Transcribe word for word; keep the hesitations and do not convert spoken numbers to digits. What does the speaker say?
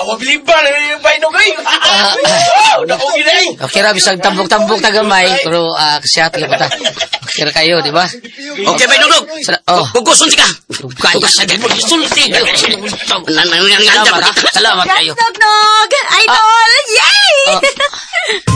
mabiliban. Painog ay. Nakugi na eh. Okay ra, bisag tambok-tambok na gamay, pero uh, kasyat ka ta. Okay ra kayo, di ba? Okay, Painog. Oh. Kukusun ka. Kaya sa gano'n. Sulti. Salamat, salamat kayo. Nog, nog, idol! Yay!